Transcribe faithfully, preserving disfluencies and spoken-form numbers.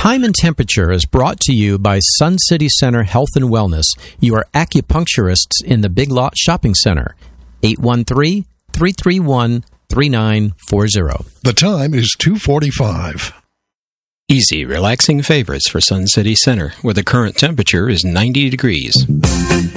Time and Temperature is brought to you by Sun City Center Health and Wellness, your acupuncturists in the Big Lot Shopping Center. eight one three, three three one, three nine four zero. The time is two forty-five. Easy, relaxing favorites for Sun City Center, where the current temperature is ninety degrees.